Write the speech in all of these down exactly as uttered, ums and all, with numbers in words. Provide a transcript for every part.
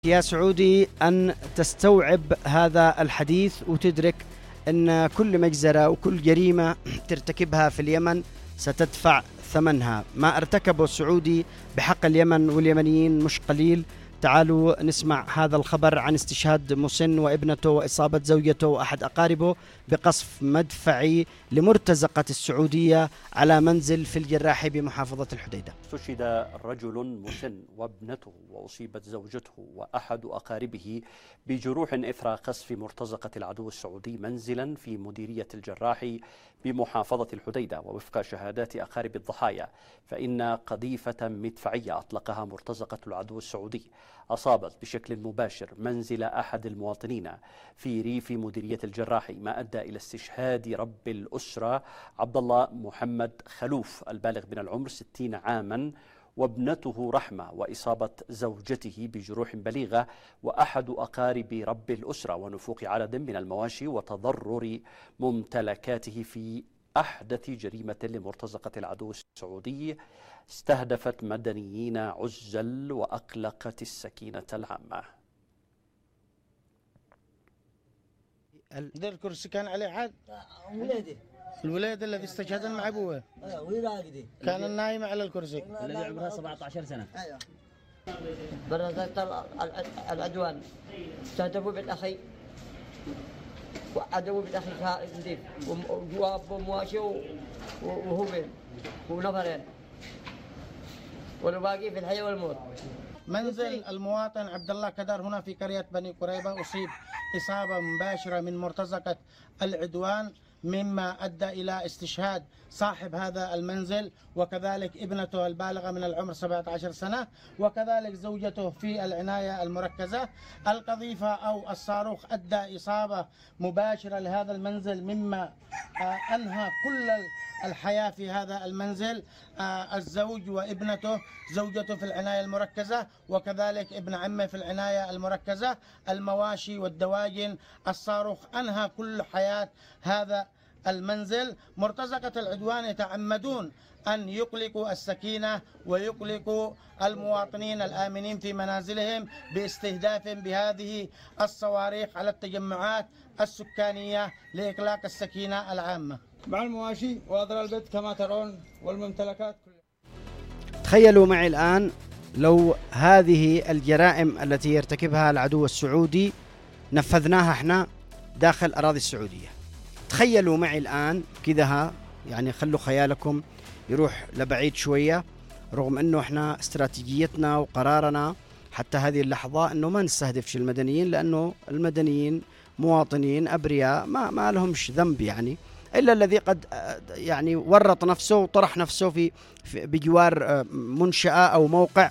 يا سعودي أن تستوعب هذا الحديث وتدرك أن كل مجزرة وكل جريمة ترتكبها في اليمن ستدفع ثمنها. ما ارتكبه السعودي بحق اليمن واليمنيين مش قليل. تعالوا نسمع هذا الخبر عن استشهاد مسن وابنته وإصابة زوجته وأحد أقاربه بقصف مدفعي لمرتزقة السعودية على منزل في الجراحي بمحافظة الحديدة. استشهد رجل مسن وابنته وأصيبت زوجته وأحد أقاربه بجروح إثر قصف مرتزقة العدو السعودي منزلا في مديرية الجراحي بمحافظة الحديدة. ووفق شهادات أقارب الضحايا فإن قذيفة مدفعية أطلقها مرتزقة العدو السعودي أصابت بشكل مباشر منزل أحد المواطنين في ريف مديرية الجراحي، ما أدى إلى استشهاد رب الأسرة عبد الله محمد خلوف البالغ من العمر ستين عاما وابنته رحمة، وإصابة زوجته بجروح بليغة وأحد أقارب رب الأسرة، ونفوق عدد من المواشي وتضرر ممتلكاته في أحدث جريمة لمرتزقة العدو السعودي استهدفت مدنيين عزل وأقلقت السكينة العامة. ده الكرسي كان عليه عاد ولادي الولاد الذي استشهد مع ابوه كان النايم على الكرسي الذي عمره سبعة عشر سنة. ايوه برزت العدوان استهدفوا بالاخي وعدوا بالاخي نظيف وجواب ومواشي وهو بين ونفرين والباقي في الحياة والموت. منزل المواطن عبد الله كدار هنا في قرية بني قريبة أصيب إصابة مباشرة من مرتزقة العدوان، مما أدى إلى استشهاد صاحب هذا المنزل وكذلك ابنته البالغة من العمر سبعة عشر سنة وكذلك زوجته في العناية المركزة. القذيفة أو الصاروخ أدى إصابة مباشرة لهذا المنزل، مما أنهى كل الحياة في هذا المنزل. الزوج وابنته، زوجته في العناية المركزة وكذلك ابن عمه في العناية المركزة، المواشي والدواجن. الصاروخ أنهى كل حياة هذا المنزل. مرتزقة العدوان يتعمدون أن يقلقوا السكينة ويقلقوا المواطنين الآمنين في منازلهم باستهداف بهذه الصواريخ على التجمعات السكانية لإقلاق السكينة العامة مع المواشي وأضرار البيت كما ترون والممتلكات. تخيلوا معي الآن لو هذه الجرائم التي يرتكبها العدو السعودي نفذناها احنا داخل أراضي السعودية. تخيلوا معي الآن كذا، يعني خلوا خيالكم يروح لبعيد شوية، رغم أنه احنا استراتيجيتنا وقرارنا حتى هذه اللحظة أنه ما نستهدفش المدنيين، لأنه المدنيين مواطنين أبرياء ما, ما لهمش ذنب، يعني إلا الذي قد يعني ورط نفسه وطرح نفسه في, في بجوار منشأة أو موقع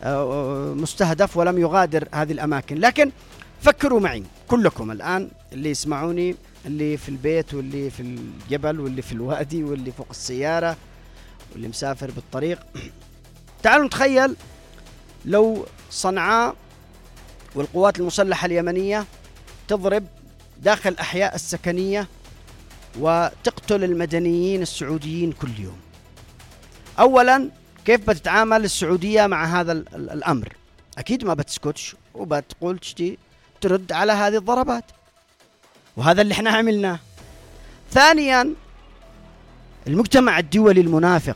مستهدف ولم يغادر هذه الأماكن. لكن فكروا معي كلكم الآن، اللي يسمعوني، اللي في البيت واللي في الجبل واللي في الوادي واللي فوق السيارة واللي مسافر بالطريق، تعالوا نتخيل لو صنعاء والقوات المسلحة اليمنية تضرب داخل أحياء السكنية وتقتل المدنيين السعوديين كل يوم. أولا كيف بتتعامل السعودية مع هذا الأمر؟ أكيد ما بتسكتش وبتقول تشتي ترد على هذه الضربات، وهذا اللي احنا عملناه. ثانيا المجتمع الدولي المنافق،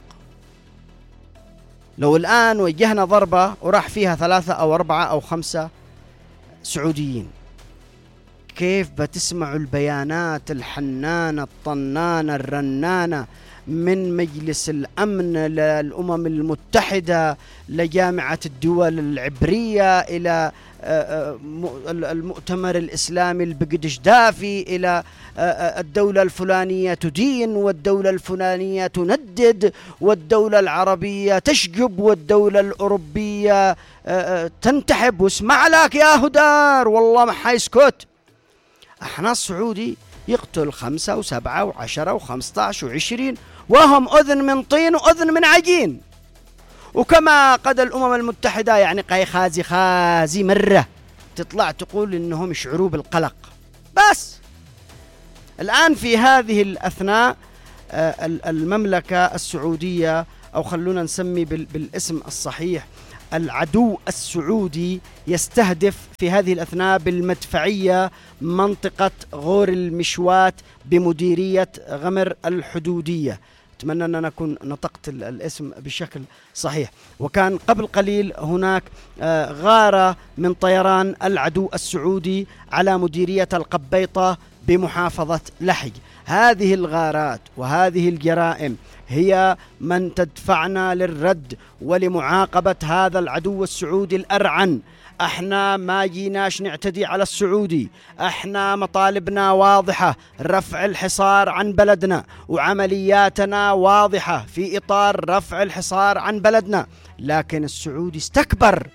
لو الآن وجهنا ضربة وراح فيها ثلاثة أو أربعة أو خمسة سعوديين، كيف بتسمعوا البيانات الحنانة الطنانة الرنانة من مجلس الأمن للأمم المتحدة لجامعة الدول العبرية إلى المؤتمر الإسلامي البقدشدافي إلى الدولة الفلانية تدين والدولة الفلانية تندد والدولة العربية تشجب والدولة الأوروبية تنتحب. واسمع لك يا هدار والله ما حيسكت. احنا السعودي يقتل خمسة وسبعة وعشرة وخمسة عشر وعشرين وهم أذن من طين وأذن من عجين. وكما قد الأمم المتحدة يعني قاي خازي خازي مرة تطلع تقول إنهم يشعروا بالقلق. بس الآن في هذه الأثناء المملكة السعودية، أو خلونا نسمي بالاسم الصحيح، العدو السعودي يستهدف في هذه الأثناء بالمدفعية منطقة غور المشوات بمديرية غمر الحدودية. أتمنى أن أنا أكون نطقت الاسم بشكل صحيح. وكان قبل قليل هناك غارة من طيران العدو السعودي على مديرية القبيطة بمحافظة لحج. هذه الغارات وهذه الجرائم هي من تدفعنا للرد ولمعاقبة هذا العدو السعودي الأرعن. احنا ما جيناش نعتدي على السعودي، احنا مطالبنا واضحة، رفع الحصار عن بلدنا، وعملياتنا واضحة في إطار رفع الحصار عن بلدنا. لكن السعودي استكبر،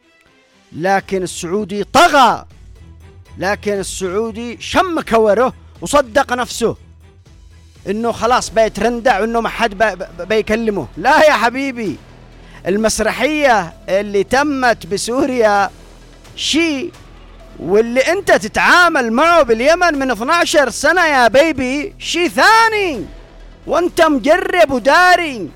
لكن السعودي طغى، لكن السعودي شم كوره وصدق نفسه انه خلاص بيترندع وانه ما حد بيكلمه. لا يا حبيبي، المسرحية اللي تمت بسوريا شيء، واللي انت تتعامل معه باليمن من اثنتي عشرة سنة يا بيبي شيء ثاني، وانت مجرب وداري.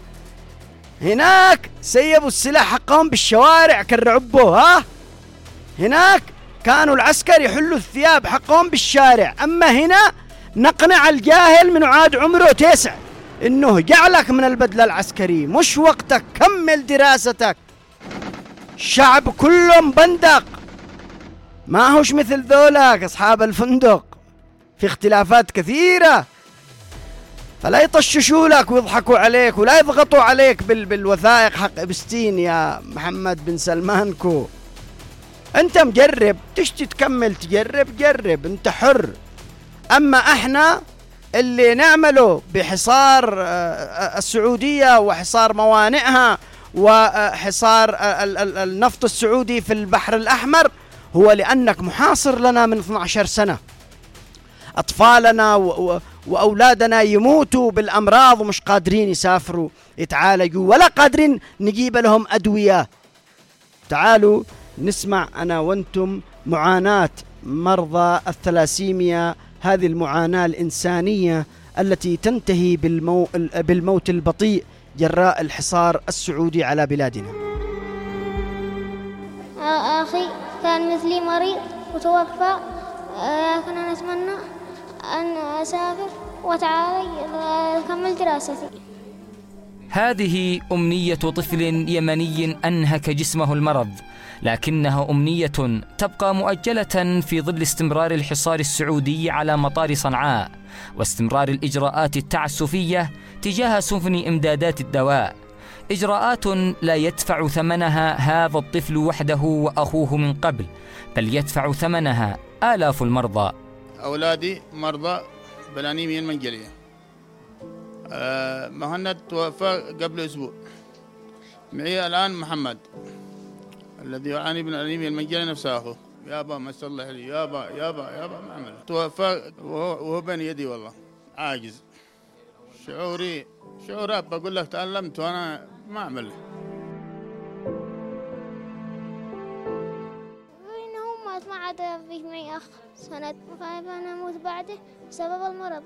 هناك سيبوا السلاح حقهم بالشوارع كالرعبو، ها هناك كانوا العسكر يحلوا الثياب حقهم بالشارع، اما هنا نقنع الجاهل من عاد عمره تسع انه جعلك من البدلة العسكري، مش وقتك، كمل دراستك. شعب كله مبندق، ما هوش مثل ذولاك اصحاب الفندق، في اختلافات كثيرة، فلا يطششوا لك ويضحكوا عليك ولا يضغطوا عليك بال بالوثائق حق ابستين يا محمد بن سلمانكو. انت مجرب، تشتي تكمل تجرب جرب، انت حر. اما احنا اللي نعمله بحصار السعودية وحصار موانئها وحصار النفط السعودي في البحر الأحمر هو لأنك محاصر لنا من اثنتي عشرة سنة. أطفالنا وأولادنا يموتوا بالأمراض ومش قادرين يسافروا يتعالجوا ولا قادرين نجيب لهم أدوية. تعالوا نسمع أنا وأنتم معاناة مرضى الثلاسيميا، هذه المعاناة الإنسانية التي تنتهي بالمو... بالموت البطيء جراء الحصار السعودي على بلادنا. أخي كان مثلي مريض وتوفى، لكن أنا أتمنى أن أسافر وتعالي أكمل دراستي. هذه أمنية طفل يمني أنهك جسمه المرض، لكنها أمنية تبقى مؤجلة في ظل استمرار الحصار السعودي على مطار صنعاء واستمرار الإجراءات التعسفية تجاه سفن إمدادات الدواء، إجراءات لا يدفع ثمنها هذا الطفل وحده وأخوه من قبل، بل يدفع ثمنها آلاف المرضى. أولادي مرضى بالأنيميا المنجلية. أه مهند توفى قبل أسبوع. معي الآن محمد الذي يعاني من الأنيميا المنجلية نفسه أخوه. يابا ما صلح لي، يابا يابا يابا ما عمل. توفى وهو بين يدي، والله عاجز. شعوري شعورات بقول لك تعلمت وأنا ما أعمل. إنه مات ما عاد في معي أخ سند، وخايف أنا أموت بعده بسبب المرض.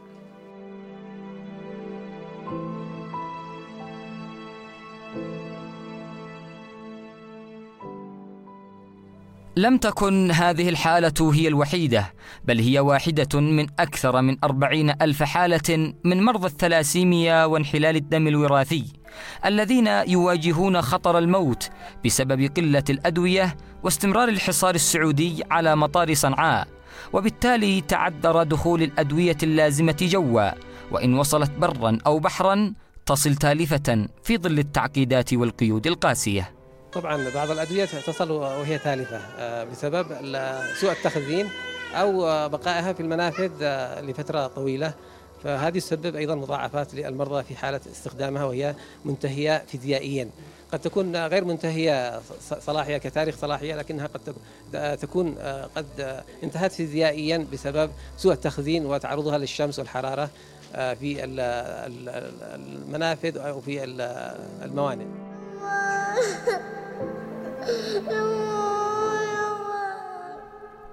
لم تكن هذه الحالة هي الوحيدة، بل هي واحدة من أكثر من أربعين ألف حالة من مرضى الثلاسيميا وانحلال الدم الوراثي الذين يواجهون خطر الموت بسبب قلة الأدوية واستمرار الحصار السعودي على مطار صنعاء، وبالتالي تعذر دخول الأدوية اللازمة جوا، وإن وصلت برا أو بحرا تصل تالفة في ظل التعقيدات والقيود القاسية. طبعا بعض الأدوية تصل وهي تالفة بسبب سوء التخزين أو بقائها في المنافذ لفترة طويلة، فهذه تسبب أيضا مضاعفات للمرضى في حالة استخدامها وهي منتهية فيزيائيا. قد تكون غير منتهية صلاحية كتاريخ صلاحية، لكنها قد تكون قد انتهت فيزيائيا بسبب سوء التخزين وتعرضها للشمس والحرارة في المنافذ أو في الموانئ.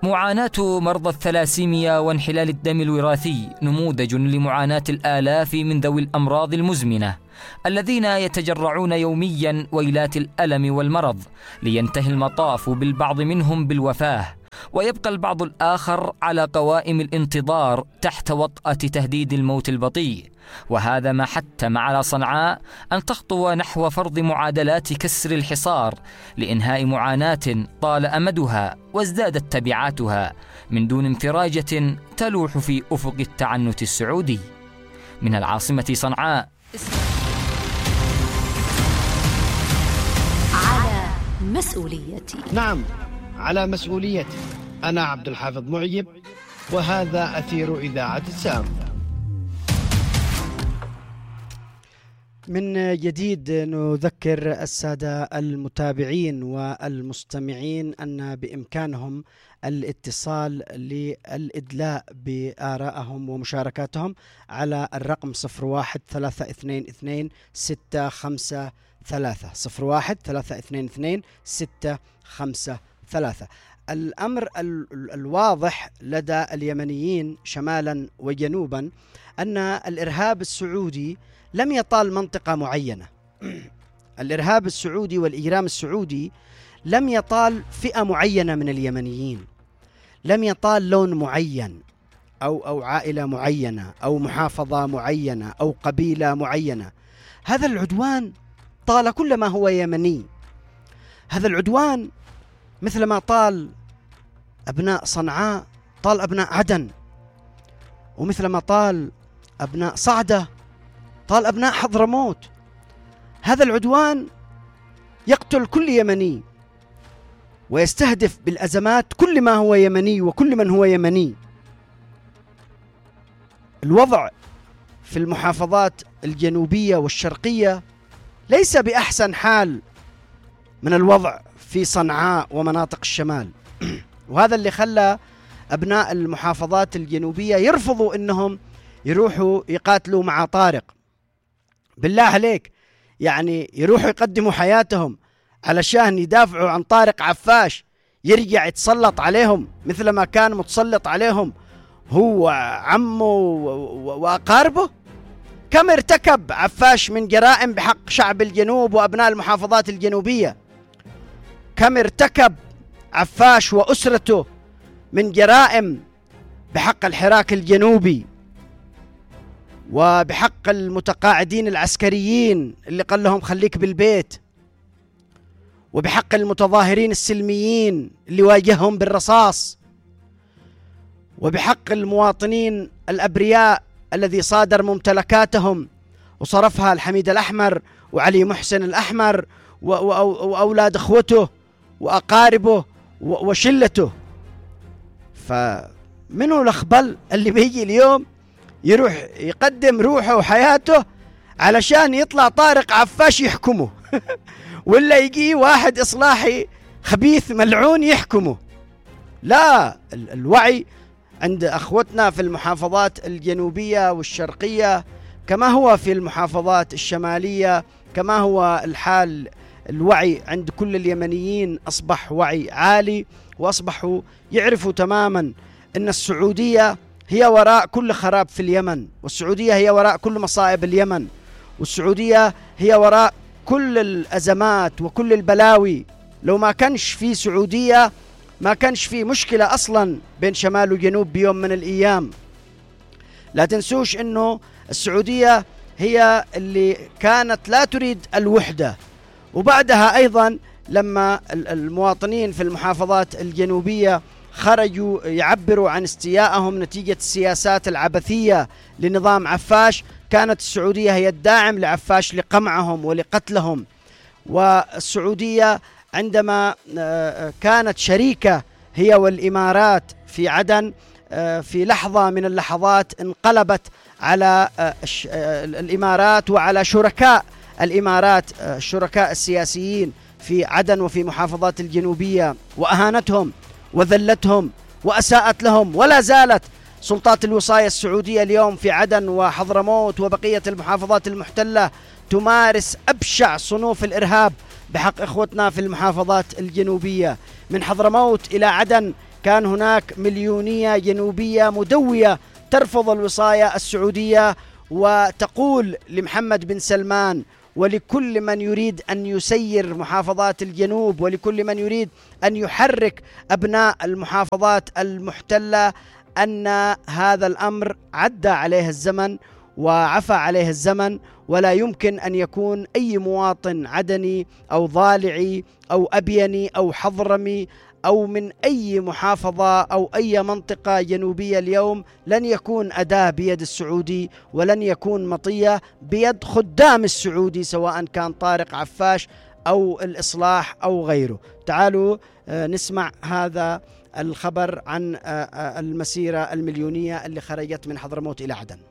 معاناة مرضى الثلاسيميا وانحلال الدم الوراثي نموذج لمعاناة الآلاف من ذوي الأمراض المزمنة الذين يتجرعون يوميا ويلات الألم والمرض، لينتهي المطاف بالبعض منهم بالوفاة، ويبقى البعض الآخر على قوائم الانتظار تحت وطأة تهديد الموت البطيء. وهذا ما حتم على صنعاء أن تخطو نحو فرض معادلات كسر الحصار لإنهاء معاناة طال أمدها وازدادت تبعاتها من دون انفراجة تلوح في أفق التعنت السعودي. من العاصمة صنعاء. على مسؤوليتي. نعم، على مسؤوليتي. أنا عبد الحافظ معيب، وهذا أثير إذاعة السام. من جديد نذكر السادة المتابعين والمستمعين أن بإمكانهم الاتصال للإدلاء بآرائهم ومشاركاتهم على الرقم صفر واحد ثلاثة اثنين اثنين ستة خمسة ثلاثة صفر واحد ثلاثة اثنين اثنين ستة خمسة ثلاثة. الأمر الواضح لدى اليمنيين شمالا وجنوبا أن الإرهاب السعودي لم يطال منطقة معينة. الإرهاب السعودي والإجرام السعودي لم يطال فئة معينة من اليمنيين، لم يطال لون معين أو أو عائلة معينة أو محافظة معينة أو قبيلة معينة. هذا العدوان طال كل ما هو يمني. هذا العدوان مثلما طال أبناء صنعاء طال أبناء عدن، ومثلما طال أبناء صعدة طال أبناء حضرموت. هذا العدوان يقتل كل يمني ويستهدف بالأزمات كل ما هو يمني وكل من هو يمني. الوضع في المحافظات الجنوبية والشرقية ليس بأحسن حال من الوضع في صنعاء ومناطق الشمال. وهذا اللي خلى أبناء المحافظات الجنوبية يرفضوا إنهم يروحوا يقاتلوا مع طارق. بالله عليك، يعني يروحوا يقدموا حياتهم علشان يدافعوا عن طارق عفاش يرجع يتسلط عليهم مثل ما كان متسلط عليهم هو عمه وأقاربه؟ كم ارتكب عفاش من جرائم بحق شعب الجنوب وأبناء المحافظات الجنوبية؟ كم ارتكب عفاش وأسرته من جرائم بحق الحراك الجنوبي وبحق المتقاعدين العسكريين اللي قال لهم خليك بالبيت، وبحق المتظاهرين السلميين اللي واجههم بالرصاص، وبحق المواطنين الأبرياء الذي صادر ممتلكاتهم وصرفها الحميد الأحمر وعلي محسن الأحمر وأولاد أخوته وأقاربه وشلته. فمنه الأخبل اللي بيجي اليوم يروح يقدم روحه وحياته علشان يطلع طارق عفاش يحكمه ولا يجي واحد إصلاحي خبيث ملعون يحكمه؟ لا، الوعي عند أخوتنا في المحافظات الجنوبية والشرقية كما هو في المحافظات الشمالية، كما هو الحال الوعي عند كل اليمنيين أصبح وعي عالي، وأصبحوا يعرفوا تماما أن السعودية هي وراء كل خراب في اليمن، والسعودية هي وراء كل مصائب اليمن، والسعودية هي وراء كل الأزمات وكل البلاوي. لو ما كانش في سعودية ما كانش في مشكلة أصلا بين شمال وجنوب بيوم من الأيام. لا تنسوش أنه السعودية هي اللي كانت لا تريد الوحدة، وبعدها أيضا لما المواطنين في المحافظات الجنوبية خرجوا يعبروا عن استيائهم نتيجة السياسات العبثية لنظام عفاش، كانت السعودية هي الداعم لعفاش لقمعهم ولقتلهم. والسعودية عندما كانت شريكة هي والإمارات في عدن، في لحظة من اللحظات انقلبت على الإمارات وعلى شركاء الإمارات، الشركاء السياسيين في عدن وفي محافظات الجنوبية، وأهانتهم وذلتهم وأساءت لهم. ولا زالت سلطات الوصاية السعودية اليوم في عدن وحضرموت وبقية المحافظات المحتلة تمارس أبشع صنوف الإرهاب بحق إخوتنا في المحافظات الجنوبية. من حضرموت إلى عدن كان هناك مليونية جنوبية مدوية ترفض الوصاية السعودية وتقول لمحمد بن سلمان ولكل من يريد أن يسير محافظات الجنوب ولكل من يريد أن يحرك أبناء المحافظات المحتلة أن هذا الأمر عدى عليه الزمن وعفى عليه الزمن، ولا يمكن أن يكون أي مواطن عدني أو ضالعي أو أبيني أو حضرمي أو من أي محافظة أو أي منطقة جنوبية اليوم لن يكون أداة بيد السعودي ولن يكون مطية بيد خدام السعودي، سواء كان طارق عفاش أو الإصلاح أو غيره. تعالوا نسمع هذا الخبر عن المسيرة المليونية اللي خرجت من حضرموت إلى عدن.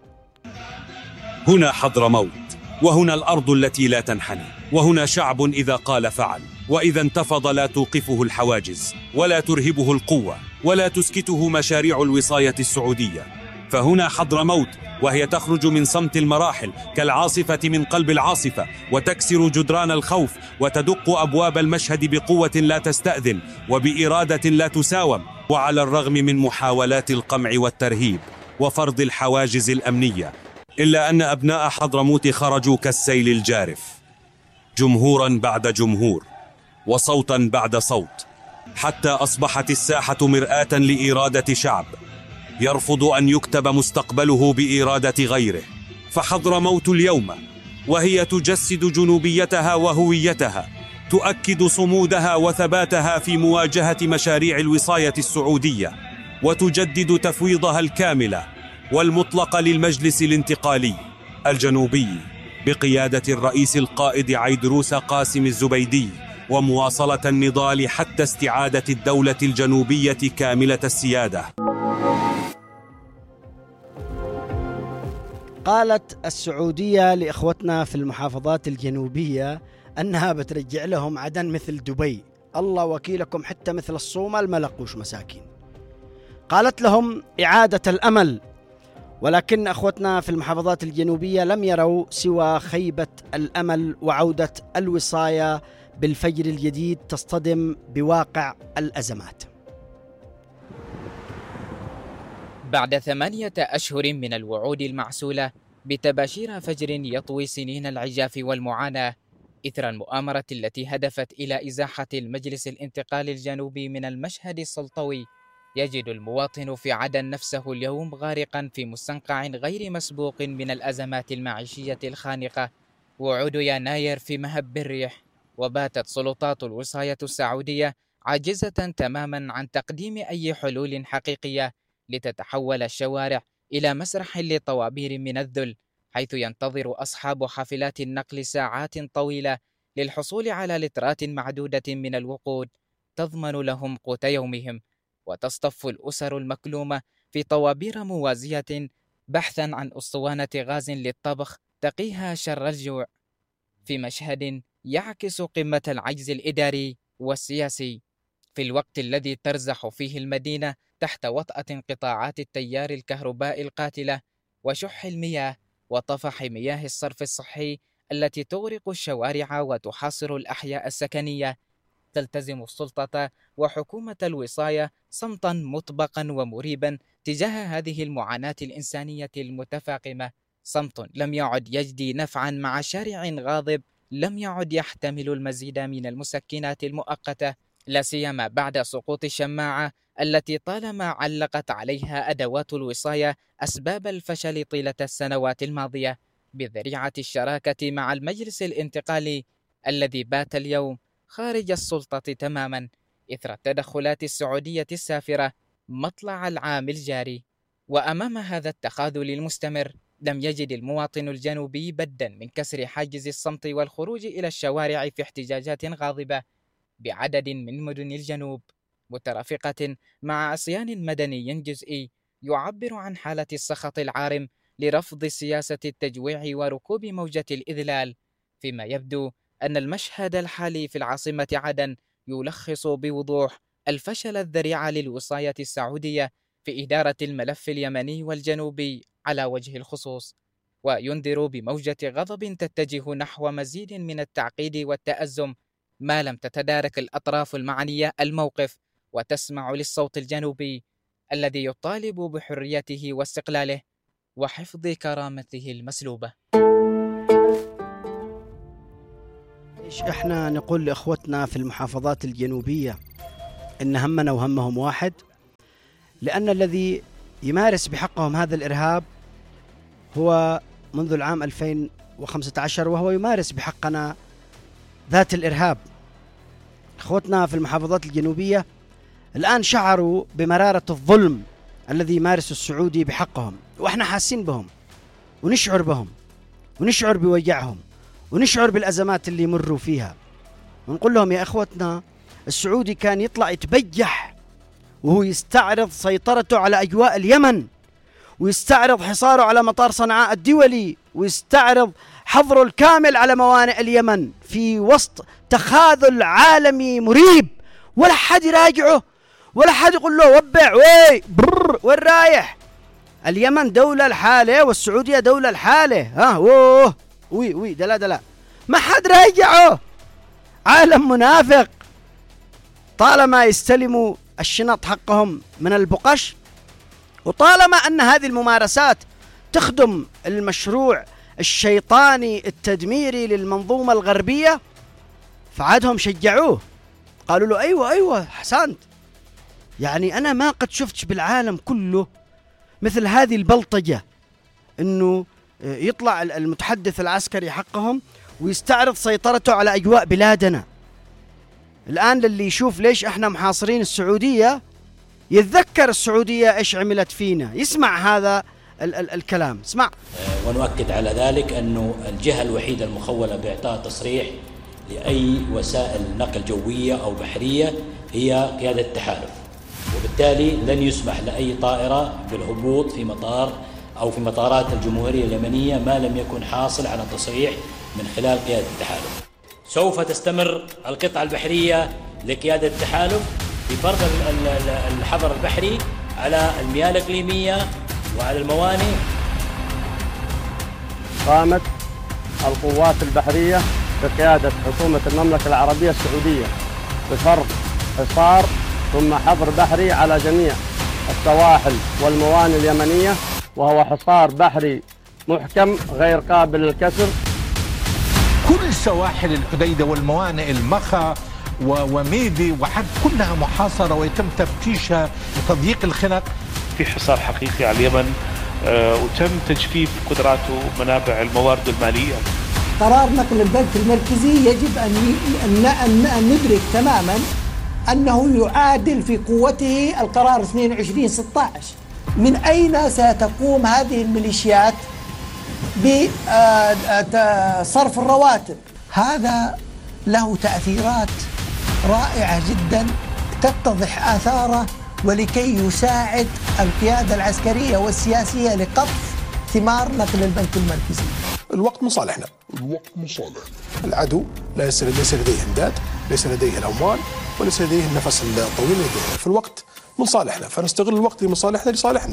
هنا حضرموت، وهنا الأرض التي لا تنحني، وهنا شعب إذا قال فعل، وإذا انتفض لا توقفه الحواجز ولا ترهبه القوة ولا تسكته مشاريع الوصاية السعودية. فهنا حضرموت، وهي تخرج من صمت المراحل كالعاصفة من قلب العاصفة، وتكسر جدران الخوف وتدق أبواب المشهد بقوة لا تستأذن وبإرادة لا تساوم. وعلى الرغم من محاولات القمع والترهيب وفرض الحواجز الأمنية، إلا أن أبناء حضرموت خرجوا كالسيل الجارف، جمهورا بعد جمهور وصوتا بعد صوت، حتى أصبحت الساحة مرآة لإرادة شعب يرفض أن يكتب مستقبله بإرادة غيره. فحضرموت اليوم وهي تجسد جنوبيتها وهويتها، تؤكد صمودها وثباتها في مواجهة مشاريع الوصاية السعودية، وتجدد تفويضها الكامل والمطلق للمجلس الانتقالي الجنوبي بقيادة الرئيس القائد عيدروس قاسم الزبيدي، ومواصلة النضال حتى استعادة الدولة الجنوبية كاملة السيادة. قالت السعودية لإخوتنا في المحافظات الجنوبية أنها بترجع لهم عدن مثل دبي، الله وكيلكم حتى مثل الصومال ما لقوش مساكين. قالت لهم إعادة الأمل، ولكن أخوتنا في المحافظات الجنوبية لم يروا سوى خيبة الأمل وعودة الوصاية بالفجر الجديد تصطدم بواقع الأزمات. بعد ثمانية أشهر من الوعود المعسولة بتباشير فجر يطوي سنين العجاف والمعاناة إثر المؤامرة التي هدفت إلى إزاحة المجلس الانتقالي الجنوبي من المشهد السلطوي، يجد المواطن في عدن نفسه اليوم غارقا في مستنقع غير مسبوق من الأزمات المعيشية الخانقة. وعود يناير في مهب الريح، وباتت سلطات الوصاية السعودية عاجزة تماما عن تقديم أي حلول حقيقية لتتحول الشوارع إلى مسرح لطوابير من الذل، حيث ينتظر أصحاب حافلات النقل ساعات طويلة للحصول على لترات معدودة من الوقود تضمن لهم قوت يومهم، وتصطف الأسر المكلومة في طوابير موازية بحثا عن أسطوانة غاز للطبخ تقيها شر الجوع، في مشهد يعكس قمة العجز الإداري والسياسي، في الوقت الذي ترزح فيه المدينة تحت وطأة انقطاعات التيار الكهرباء القاتلة وشح المياه وطفح مياه الصرف الصحي التي تغرق الشوارع وتحاصر الأحياء السكنية. تلتزم السلطة وحكومة الوصاية صمتا مطبقا ومريبا تجاه هذه المعاناة الإنسانية المتفاقمة، صمت لم يعد يجدي نفعا مع شارع غاضب لم يعد يحتمل المزيد من المسكنات المؤقتة، لا سيما بعد سقوط الشماعة التي طالما علقت عليها أدوات الوصاية أسباب الفشل طيلة السنوات الماضية، بذريعة الشراكة مع المجلس الانتقالي الذي بات اليوم خارج السلطة تماما إثر التدخلات السعودية السافرة مطلع العام الجاري. وأمام هذا التخاذل المستمر لم يجد المواطن الجنوبي بدا من كسر حاجز الصمت والخروج إلى الشوارع في احتجاجات غاضبة بعدد من مدن الجنوب، مترافقة مع عصيان مدني جزئي يعبر عن حالة السخط العارم لرفض سياسة التجويع وركوب موجة الإذلال، فيما يبدو أن المشهد الحالي في العاصمة عدن يلخص بوضوح الفشل الذريع للوصاية السعودية في إدارة الملف اليمني والجنوبي على وجه الخصوص، وينذر بموجة غضب تتجه نحو مزيد من التعقيد والتأزم ما لم تتدارك الأطراف المعنية الموقف وتسمع للصوت الجنوبي الذي يطالب بحريته واستقلاله وحفظ كرامته المسلوبة. إيش إحنا نقول لإخوتنا في المحافظات الجنوبية إن همنا وهمهم واحد، لأن الذي يمارس بحقهم هذا الإرهاب هو منذ العام ألفين وخمسة عشر وهو يمارس بحقنا ذات الإرهاب. إخوتنا في المحافظات الجنوبية الآن شعروا بمرارة الظلم الذي يمارس السعودي بحقهم، وإحنا حاسين بهم ونشعر بهم ونشعر بوجعهم ونشعر بالأزمات اللي يمروا فيها، ونقول لهم يا إخوتنا السعودي كان يطلع يتبجح وهو يستعرض سيطرته على أجواء اليمن، ويستعرض حصاره على مطار صنعاء الدولي، ويستعرض حظره الكامل على موانئ اليمن في وسط تخاذل عالمي مريب، ولا حد يراجعه ولا حد يقول له وبع وي برر وين رايح. اليمن دولة الحالة والسعودية دولة الحالة، ها ووه وي وي دلا دلا، ما حد راجعه. عالم منافق، طالما يستلموا الشنط حقهم من البقش، وطالما أن هذه الممارسات تخدم المشروع الشيطاني التدميري للمنظومة الغربية، فعادهم شجعوه، قالوا له أيوة أيوة حسنت. يعني أنا ما قد شفتش بالعالم كله مثل هذه البلطجة، أنه يطلع المتحدث العسكري حقهم ويستعرض سيطرته على أجواء بلادنا. الآن للي يشوف ليش احنا محاصرين السعودية يتذكر السعودية ايش عملت فينا، يسمع هذا ال ال الكلام. اسمع. ونؤكد على ذلك أنه الجهة الوحيدة المخولة بإعطاء تصريح لأي وسائل نقل جوية أو بحرية هي قيادة التحالف، وبالتالي لن يسمح لأي طائرة بالهبوط في مطار أو في مطارات الجمهورية اليمنية ما لم يكن حاصل على تصريح من خلال قيادة التحالف. سوف تستمر القطعة البحرية لقيادة التحالف بفرض الحظر البحري على المياه الإقليمية وعلى الموانئ. قامت القوات البحرية بقيادة حكومة المملكة العربية السعودية بفرض حصار ثم حظر بحري على جميع السواحل والموانئ اليمنية، وهو حصار بحري محكم غير قابل للكسر. كل سواحل الحديدة والموانئ المخا وميدي وحد كلها محاصرة ويتم تفتيشها لتضييق الخنق. في حصار حقيقي على اليمن آه وتم تجفيف قدرات ومنابع الموارد المالية. قرار نقل البنك المركزي يجب أن أن ندرك تماما أنه يعادل في قوته القرار اثنين وعشرين ستة عشر. من أين ستقوم هذه الميليشيات بصرف الرواتب؟ هذا له تأثيرات رائعة جدا تتضح آثاره، ولكي يساعد القيادة العسكرية والسياسية لقطف ثمار نقل البنك المركزي. الوقت من صالحنا، الوقت من صالح العدو. ليس ليس لديه امداد، ليس لديه الاموال، وليس لديه النفس الطويل لديه. في الوقت من صالحنا، فنستغل الوقت لمصالحنا لصالحنا.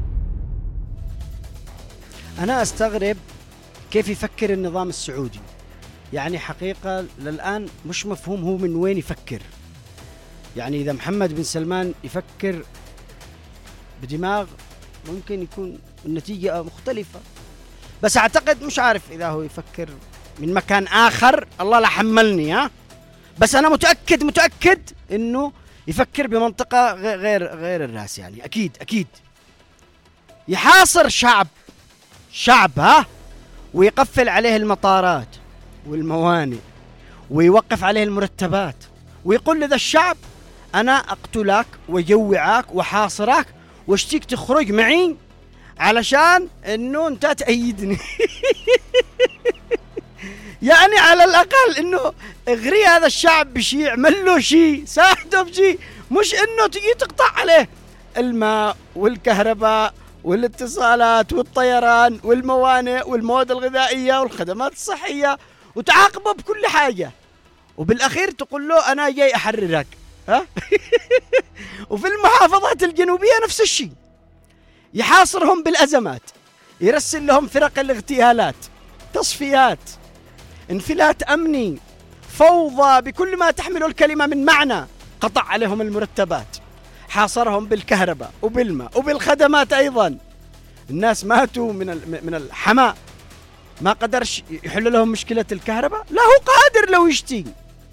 أنا أستغرب كيف يفكر النظام السعودي، يعني حقيقة للآن مش مفهوم هو من وين يفكر. يعني إذا محمد بن سلمان يفكر بدماغ ممكن يكون النتيجة مختلفة، بس أعتقد مش عارف إذا هو يفكر من مكان آخر، الله لا حملني ها، بس أنا متأكد متأكد إنه يفكر بمنطقة غير غير الراس. يعني أكيد أكيد يحاصر شعب شعب ها، ويقفل عليه المطارات والموانئ ويوقف عليه المرتبات، ويقول لذا الشعب أنا أقتلك وجوعك وحاصرك واشتيك تخرج معي علشان إنه أنت تأيدني. يعني على الأقل إنه اغري هذا الشعب بشيء، يعمل له شيء، ساعده بشيء، مش إنه تجي تقطع عليه الماء والكهرباء والاتصالات والطيران والموانئ والمواد الغذائية والخدمات الصحية، وتعاقبه بكل حاجة، وبالأخير تقول له أنا جاي أحررك ها. وفي المحافظات الجنوبية نفس الشيء، يحاصرهم بالأزمات، يرسل لهم فرق الاغتيالات، تصفيات، انفلات أمني، فوضى بكل ما تحمله الكلمة من معنى، قطع عليهم المرتبات، حاصرهم بالكهرباء وبالماء وبالخدمات أيضا. الناس ماتوا من من الحماء، ما قدرش يحل لهم مشكلة الكهرباء. لا هو قادر لو يشتي.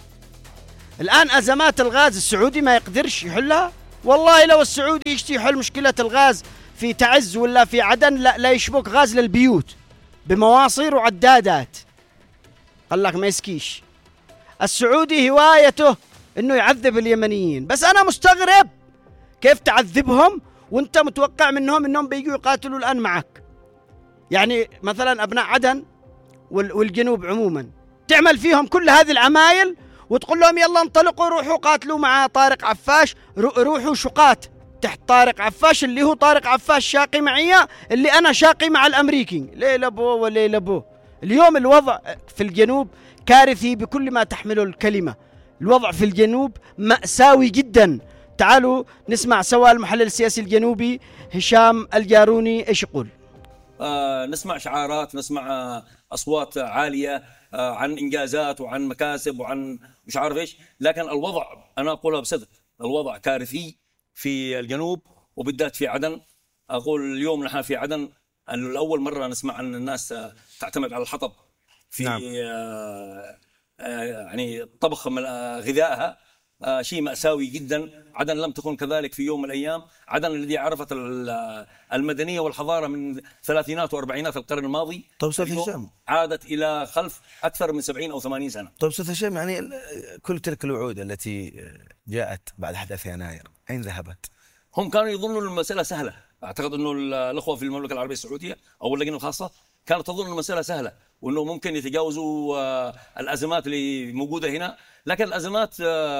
الآن أزمات الغاز السعودي ما يقدرش يحلها. والله لو السعودي يشتي يحل مشكلة الغاز في تعز ولا في عدن، لا, لا يشبك غاز للبيوت بمواصير وعدادات. قال لك ما يسكيش. السعودي هوايته انه يعذب اليمنيين، بس انا مستغرب كيف تعذبهم وانت متوقع منهم انهم بيجوا يقاتلوا الان معك. يعني مثلا ابناء عدن والجنوب عموما تعمل فيهم كل هذه العمايل وتقول لهم يلا انطلقوا روحوا قاتلوا مع طارق عفاش، روحوا شقات تحت طارق عفاش اللي هو طارق عفاش شاقي معي اللي انا شاقي مع الامريكي. ليه لابوه وليه لابوه. اليوم الوضع في الجنوب كارثي بكل ما تحمله الكلمة. الوضع في الجنوب مأساوي جدا. تعالوا نسمع سوا المحلل السياسي الجنوبي هشام الجاروني ايش يقول. آه نسمع شعارات، نسمع آه أصوات عالية آه عن إنجازات وعن مكاسب وعن مش عارف إيش، لكن الوضع أنا أقولها بصدق الوضع كارثي في الجنوب وبالذات في عدن. أقول اليوم نحن في عدن الأول مرة نسمع أن الناس تعتمد على الحطب في نعم. آه آه يعني طبخ من آه غذائها. آه شيء مأساوي جدا. عدن لم تكن كذلك في يوم من الأيام. عدن الذي عرفت المدنية والحضارة من ثلاثينات وأربعينات القرن الماضي طيب أستاذ هشام عادت إلى خلف أكثر من سبعين أو ثمانين سنة. طيب أستاذ هشام، يعني كل تلك الوعود التي جاءت بعد أحداث يناير أين ذهبت؟ هم كانوا يظنوا المسألة سهلة. أعتقد أنه الأخوة في المملكة العربية السعودية أو اللجنة الخاصة كانت تظن المسألة سهلة وأنه ممكن يتجاوزوا الأزمات اللي موجودة هنا، لكن الأزمات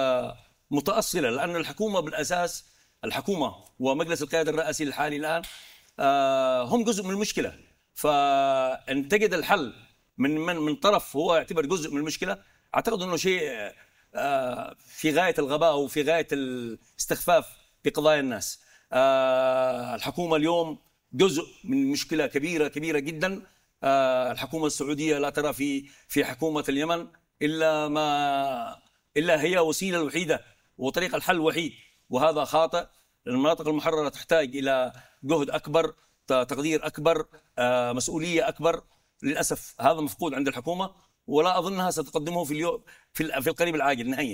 متأصلة لأن الحكومة بالأساس الحكومة ومجلس القيادة الرئاسي الحالي الآن هم جزء من المشكلة. فإن تجد الحل من من من طرف هو يعتبر جزء من المشكلة، أعتقد أنه شيء في غاية الغباء وفي غاية الاستخفاف بقضايا الناس. الحكومة اليوم جزء من مشكلة كبيرة كبيرة جدا. الحكومة السعودية لا ترى في في حكومة اليمن إلا ما إلا هي وسيلة الوحيدة وطريق الحل الوحيد، وهذا خاطئ. المناطق المحررة تحتاج إلى جهد أكبر، تقدير أكبر، مسؤولية أكبر. للأسف هذا مفقود عند الحكومة ولا أظنها ستقدمه في اليوم في في القريب العاجل نهائيا.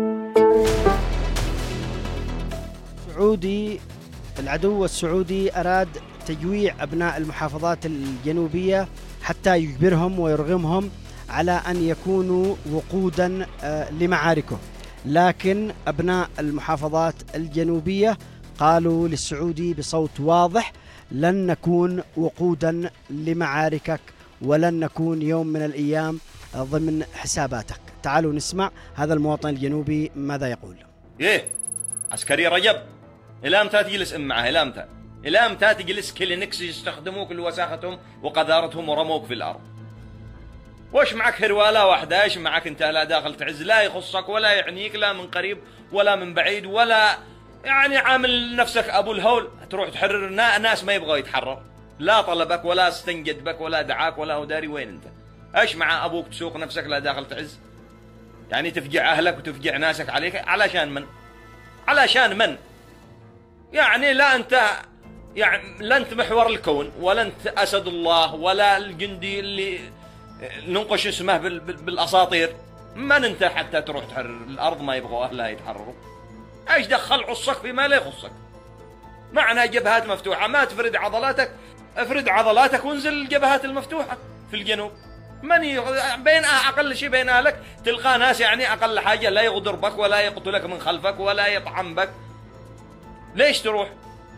السعودي العدو السعودي أراد تجويع أبناء المحافظات الجنوبية حتى يجبرهم ويرغمهم على أن يكونوا وقودا لمعاركه، لكن أبناء المحافظات الجنوبية قالوا للسعودي بصوت واضح لن نكون وقودا لمعاركك ولن نكون يوم من الأيام ضمن حساباتك. تعالوا نسمع هذا المواطن الجنوبي ماذا يقول. ايه عسكري رجب إلى متى تجلس معه؟ إلى متى؟ إلى متى تجلس كلينكس يستخدموك لوساختهم وقذارتهم ورموك في الأرض؟ وش معك هروالة واحدة؟ ايش معك انت لا داخل تعز؟ لا يخصك ولا يعنيك لا من قريب ولا من بعيد، ولا يعني عامل نفسك ابو الهول تروح تحرر ناس ما يبغى يتحرر. لا طلبك ولا استنجد بك ولا دعاك ولا هو داري وين انت. ايش مع ابوك تسوق نفسك لا داخل تعز؟ يعني تفجع اهلك وتفجع ناسك عليك علشان من؟ علشان من؟ يعني لا انت يعني لا انت محور الكون ولا انت اسد الله ولا الجندي اللي ننقش اسمه بالاساطير. من انت حتى تروح تحرر الارض ما يبغوا اهلها يتحرروا؟ ايش دخل عصك فيما لا يخصك؟ معنى جبهات مفتوحه ما تفرد عضلاتك، افرد عضلاتك وانزل الجبهات المفتوحه في الجنوب. من ي... بين اقل شيء بين اهلك تلقى ناس يعني اقل حاجه لا يغدر بك ولا يقتلك من خلفك ولا يطعن بك. ليش تروح؟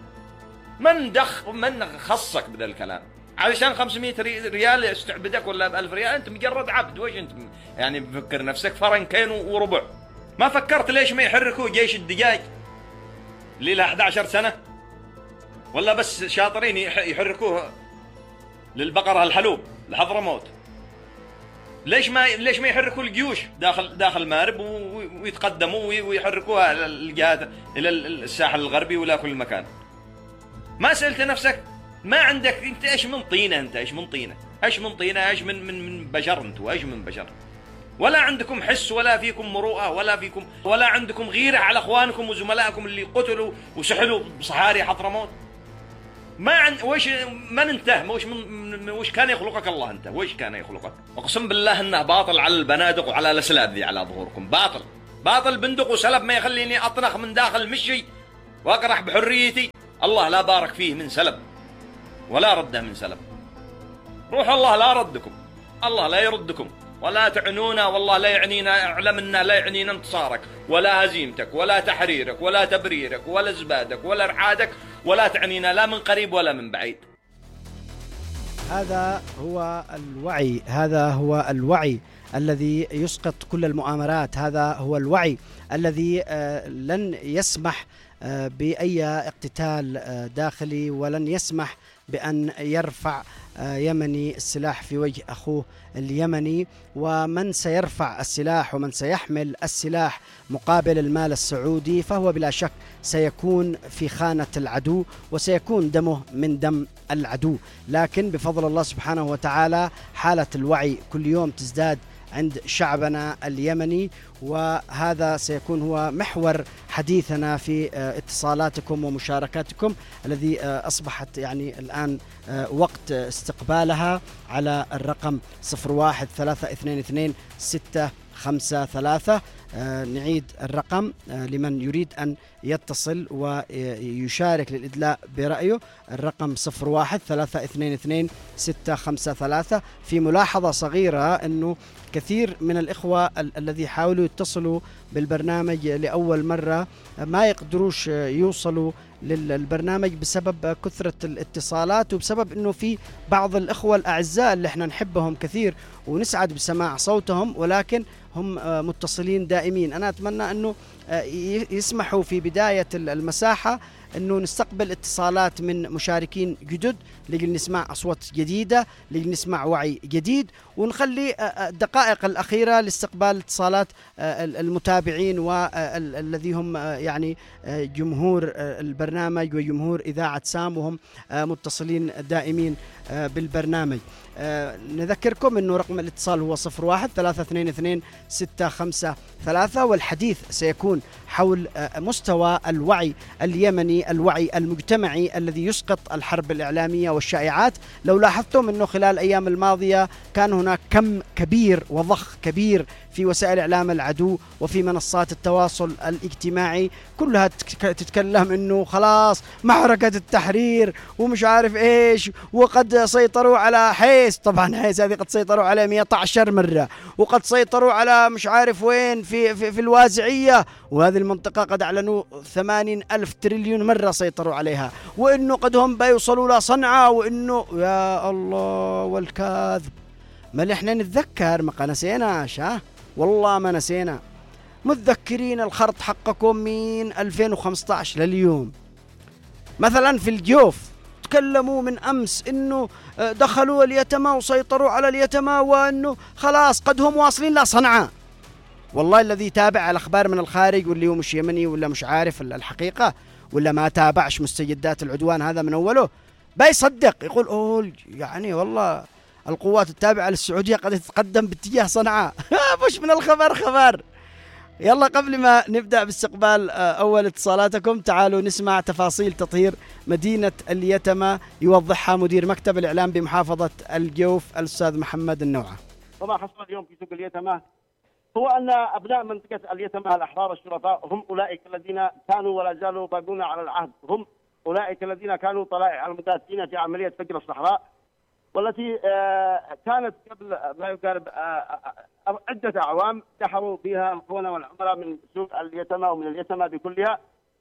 من دخ من خصك بذا الكلام؟ علشان خمسمية ريال يستعبدك ولا بألف ريال؟ أنت مجرد عبد. وش أنت يعني بفكر نفسك فرنكين وربع؟ ما فكرت ليش ما يحركوا جيش الدجاج اللي له أحد عشر سنة؟ ولا بس شاطرين يحركوه للبقرة الحلوب لحضرموت؟ ليش ما ليش ما يحركوا الجيوش داخل داخل مارب ويتقدموا ويحركوها الجهات إلى الساحل الغربي ولا كل مكان؟ ما سألت نفسك؟ ما عندك انت ايش من طينه؟ انت ايش من طينه؟ ايش من طينه؟ ايش من من من بشر؟ انتوا ايش من بشر؟ ولا عندكم حس ولا فيكم مروءة ولا فيكم ولا عندكم غيرة على أخوانكم وزملائكم اللي قتلوا وسحلوا بصحاري حضرموت. ما عن وش من انت وش من وش كان يخلقك الله انت وش كان يخلقك؟ اقسم بالله انه باطل على البنادق وعلى الاسلاب ذي على ظهوركم. باطل باطل بندق وسلب ما يخليني اطنخ من داخل مشي واقرح بحريتي. الله لا بارك فيه من سلب ولا رده من سلب. روح الله لا ردكم، الله لا يردكم ولا تعنونا. والله لا يعنينا، اعلمنا لا يعنينا انتصارك ولا هزيمتك ولا تحريرك ولا تبريرك ولا زبادك ولا ارحادك، ولا تعنينا لا من قريب ولا من بعيد. هذا هو الوعي، هذا هو الوعي الذي يسقط كل المؤامرات، هذا هو الوعي الذي لن يسمح بأي اقتتال داخلي ولن يسمح بأن يرفع يمني السلاح في وجه أخوه اليمني. ومن سيرفع السلاح ومن سيحمل السلاح مقابل المال السعودي فهو بلا شك سيكون في خانة العدو وسيكون دمه من دم العدو. لكن بفضل الله سبحانه وتعالى حالة الوعي كل يوم تزداد عند شعبنا اليمني، وهذا سيكون هو محور حديثنا في اتصالاتكم ومشاركاتكم الذي أصبحت يعني الآن وقت استقبالها على الرقم صفر واحد ثلاثة اثنين اثنين ستة خمسة ثلاثة. نعيد الرقم لمن يريد أن يتصل ويشارك للإدلاء برأيه، الرقم صفر واحد ثلاثة اثنين اثنين ستة خمسة ثلاثة. في ملاحظة صغيرة أنه كثير من الإخوة الذي حاولوا يتصلوا بالبرنامج لأول مرة ما يقدروش يوصلوا للبرنامج بسبب كثرة الاتصالات وبسبب أنه في بعض الإخوة الأعزاء اللي احنا نحبهم كثير ونسعد بسماع صوتهم ولكن هم متصلين دائمين. أنا أتمنى أنه يسمحوا في بداية المساحة أنه نستقبل اتصالات من مشاركين جدد لكي نسمع أصوات جديدة، لكي نسمع وعي جديد، ونخلي الدقائق الأخيرة لاستقبال اتصالات المتابعين والذي هم يعني جمهور البرنامج وجمهور إذاعة سام وهم متصلين دائمين بالبرنامج. نذكركم أنه رقم الاتصال هو صفر واحد ثلاثة اثنين اثنين ستة خمسة ثلاثة، والحديث سيكون حول مستوى الوعي اليمني، الوعي المجتمعي الذي يسقط الحرب الإعلامية والشائعات. لو لاحظتم أنه خلال الأيام الماضية كان هناك كم كبير وضخ كبير في وسائل إعلام العدو وفي منصات التواصل الاجتماعي كلها تتكلم أنه خلاص معركة التحرير ومش عارف إيش، وقد سيطروا على حيس، طبعا حيس هذه قد سيطروا على مئة عشر مرة، وقد سيطروا على مش عارف وين في, في, في الوازعية، وهذه المنطقة قد أعلنوا ثمانين ألف تريليون مرة سيطروا عليها، وإنه قد هم بيوصلوا لصنعاء، وإنه يا الله والكاذب. ما احنا نتذكر ما نسيناش، ها والله ما نسينا، متذكرين الخرط حقكم من ألفين وخمسة عشر لليوم. مثلا في الجوف تكلموا من أمس إنه دخلوا اليتامى وسيطروا على اليتامى وإنه خلاص قد هم واصلين لصنعاء. والله الذي يتابع الأخبار من الخارج واللي هو مش يمني ولا مش عارف الحقيقة ولا ما تابعش مستجدات العدوان هذا من أوله بيصدق، يقول أوه يعني والله القوات التابعة للسعودية قد تتقدم باتجاه صنعاء. مش من الخبر خبر. يلا قبل ما نبدأ باستقبال أول اتصالاتكم تعالوا نسمع تفاصيل تطهير مدينة اليتامى يوضحها مدير مكتب الإعلام بمحافظة الجوف الأستاذ محمد النوعة. وما حصل اليوم في سوق اليتامى هو أن أبناء منطقة اليتامى الأحرار الشرفاء هم أولئك الذين كانوا ولا زالوا باقون على العهد، هم أولئك الذين كانوا طلائع المدافعين في عملية فجر الصحراء، والتي كانت قبل ما يقارب عدة أعوام دحروا فيها الخونة والعملاء من سوق اليتامى ومن اليتامى بكلها،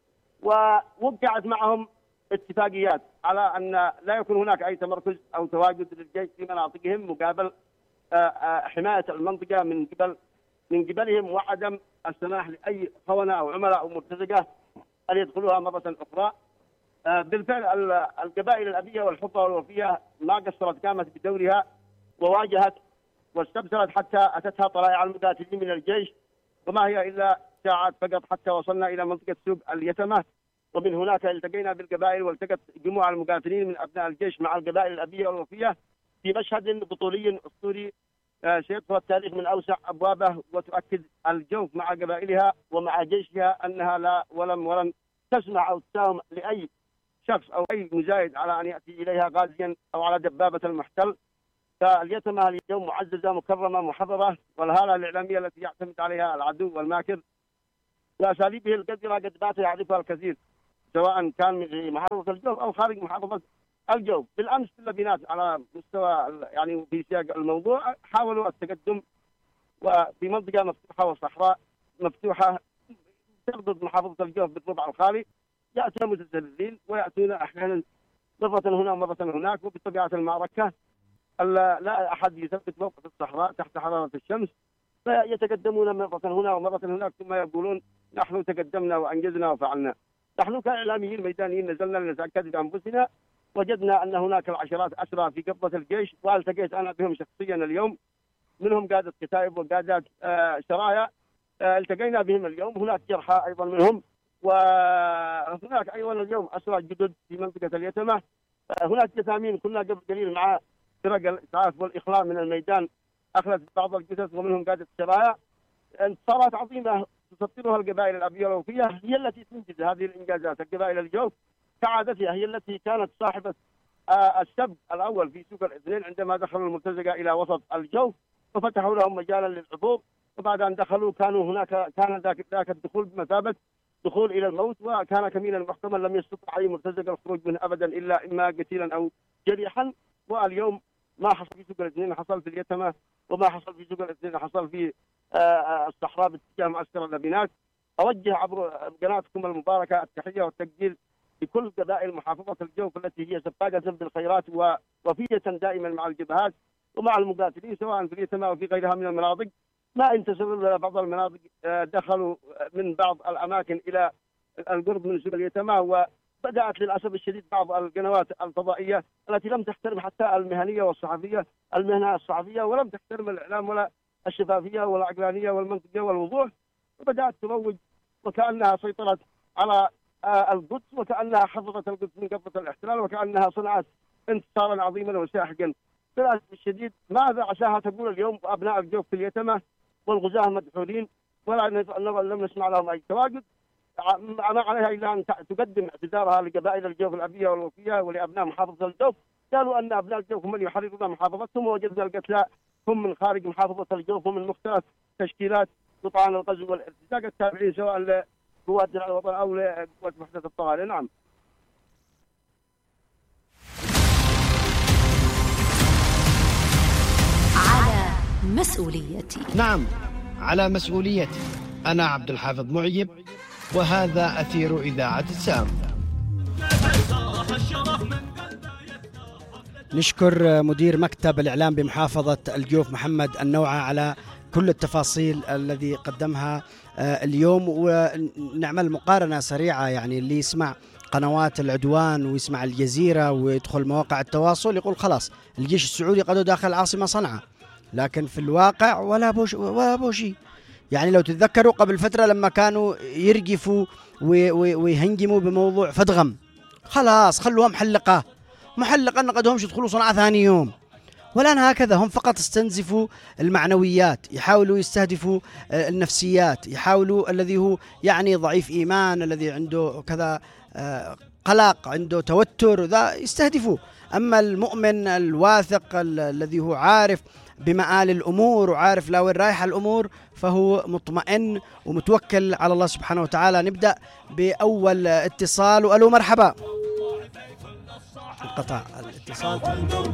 ووقعت معهم اتفاقيات على أن لا يكون هناك أي تمركز أو تواجد للجيش في مناطقهم مقابل حماية المنطقة من قبل من قبلهم، وعدم السماح لأي خونة أو عملاء أو مرتزقة أن يدخلوها مرة أخرى. بالفعل القبائل الأبية والحفة والوفية ما قصرت، قامت بدورها وواجهت واستبصرت حتى أتتها طلائع المقاتلين من الجيش، وما هي إلا ساعات فقط حتى وصلنا إلى منطقة سوق اليتامى، ومن هناك التقينا بالقبائل والتقت جموع المقاتلين من أبناء الجيش مع القبائل الأبية والوفية في مشهد بطولي أسطوري سيدخل التاريخ من أوسع أبوابه، وتؤكد الجوف مع قبائلها ومع جيشها أنها لا ولم ولن تسمع أو تساهم لأي شخص أو أي مزايد على أن يأتي إليها غازيا أو على دبابة المحتل. فاليتمة اليوم معززة مكرمة محررة، والهالة الإعلامية التي يعتمد عليها العدو والماكر وأساليبه القذرة قد بات يعرفها الكثير، سواء كان في محافظة الجوف أو خارج محافظة الجوف. بالأمس في اللبنات على مستوى يعني في سياق الموضوع حاولوا التقدم وفي منطقة مفتوحة وصحراء مفتوحة تربط محافظة الجوف بالربع الخالي. يأتي متسللين ويأتون أحيانا مرة هنا ومرة هناك، وبطبيعة المعركة لا أحد يثبت موقف الصحراء تحت حرارة الشمس، فيتقدمون مرة هنا ومرة هناك ثم يقولون نحن تقدمنا وأنجزنا وفعلنا. نحن كإعلاميين ميدانيين نزلنا لنتأكد بأنفسنا، وجدنا أن هناك العشرات أسرى في قبضة الجيش، والتقيت أنا بهم شخصيا اليوم، منهم قادة كتائب وقادات آه سرايا آه التقينا بهم اليوم. هناك جرحى أيضا منهم، وهناك أيضا اليوم أسرى جدد في منطقة اليتمة. آه هناك جثامين كنا قبل قليل مع فرق الإسعاف والإخلاء من الميدان أخذت بعض الجثث ومنهم قادة سرايا. انتصارات عظيمة تسطرها القبائل الأبية الوفية هي التي تنجز هذه الإنجازات. القبائل الجوف كعادتها هي التي كانت صاحبة آه السبق الأول في سوق الاثنين عندما دخلوا المرتزقة إلى وسط الجوف وفتحوا لهم مجالا للعبور، وبعد أن دخلوا كانوا هناك كان ذاك ذاك الدخول بمثابة دخول إلى الموت، وكان كمينا محكما لم يستطع أي مرتزق الخروج منه أبدا إلا إما قتيلا أو جريحا. واليوم ما حصل في سوق الاثنين حصل في اليتمة، وما حصل في سوق الاثنين حصل في آه الصحراء باتجاه معسكر اللبنات. أوجه عبر قناتكم المباركة التحية والتقدير لكل قبائل محافظة الجوف التي هي سباقة بالخيرات ووفية دائما مع الجبهات ومع المقاتلين سواء في اليتمة أو في غيرها من المناطق. ما انتشروا إلى بعض المناطق، دخلوا من بعض الأماكن إلى القرب من سوق اليتمة، وبدأت للأسف الشديد بعض القنوات الفضائية التي لم تحترم حتى المهنية والصحفية المهنة الصحفية، ولم تحترم الإعلام ولا الشفافية ولا العقلانية والمنطقية والوضوح، وبدأت تروج وكأنها سيطرت على القدس وكأنها حفظت القدس من قبضة الاحتلال وكأنها صنعت انتصارا عظيما وساحقا. للأسف الشديد ماذا عساها تقول اليوم أبناء الجوف في اليتمة والغزاة مدحورين ولا لم نسمع لهم أي تواجد؟ ما عليها إلا أن تقدم اعتذارها لقبائل الجوف الأبية والوفية ولأبناء محافظة الجوف. قالوا أن أبناء الجوف هم اللي يحررون محافظتهم، ووجدنا القتلى هم من خارج محافظة الجوف ومن مختلف تشكيلات قطعان الغزو والارتزاق التابعين سواء لقوات دفاع الوطن أو لقوات وحدة الطوارئ. نعم. على مسؤوليتي. نعم على مسؤوليتي. أنا عبد الحافظ معيب، وهذا أثير إذاعة السام. نشكر مدير مكتب الإعلام بمحافظة الجوف محمد النوعة على كل التفاصيل الذي قدمها اليوم، ونعمل مقارنة سريعة. يعني اللي يسمع قنوات العدوان ويسمع الجزيرة ويدخل مواقع التواصل يقول خلاص الجيش السعودي قد داخل العاصمة صنعاء، لكن في الواقع ولا بوش ولا بوشي. يعني لو تتذكروا قبل فترة لما كانوا يرجفوا ويهنجموا بموضوع فدغم، خلاص خلوها محلقة محلقة أن قدهمش يدخلوا صنعاء ثاني يوم. والآن هكذا هم فقط استنزفوا المعنويات، يحاولوا يستهدفوا النفسيات، يحاولوا الذي هو يعني ضعيف إيمان، الذي عنده كذا قلق، عنده توتر، ذا يستهدفوا. أما المؤمن الواثق الذي هو عارف بمآل الأمور وعارف لا وين رايحة الأمور فهو مطمئن ومتوكل على الله سبحانه وتعالى. نبدأ بأول اتصال. وألو مرحبا. انقطع الاتصال.